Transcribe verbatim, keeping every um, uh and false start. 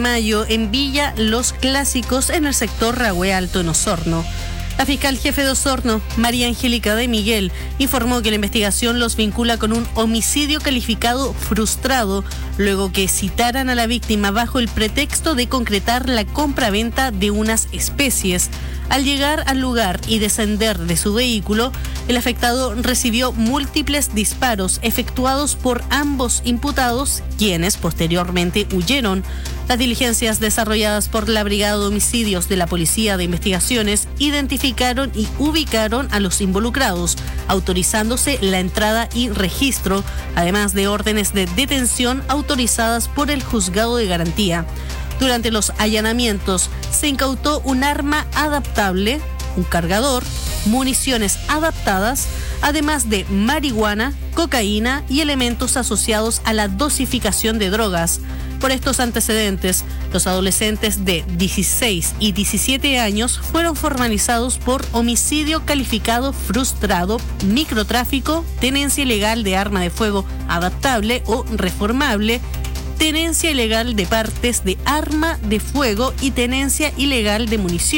Mayo en Villa Los Clásicos en el sector Rahue Alto en Osorno. La fiscal jefe de Osorno, María Angélica de Miguel, informó que la investigación los vincula con un homicidio calificado frustrado, luego que citaran a la víctima bajo el pretexto de concretar la compra-venta de unas especies. Al llegar al lugar y descender de su vehículo, el afectado recibió múltiples disparos efectuados por ambos imputados, quienes posteriormente huyeron. Las diligencias desarrolladas por la Brigada de Homicidios de la Policía de Investigaciones identificaron y ubicaron a los involucrados, autorizándose la entrada y registro, además de órdenes de detención autorizadas por el Juzgado de Garantía. Durante los allanamientos se incautó un arma adaptable, un cargador, municiones adaptadas, además de marihuana, cocaína y elementos asociados a la dosificación de drogas. Por estos antecedentes, los adolescentes de dieciséis y diecisiete años fueron formalizados por homicidio calificado frustrado, microtráfico, tenencia ilegal de arma de fuego adaptable o reformable, tenencia ilegal de partes de arma de fuego y tenencia ilegal de munición.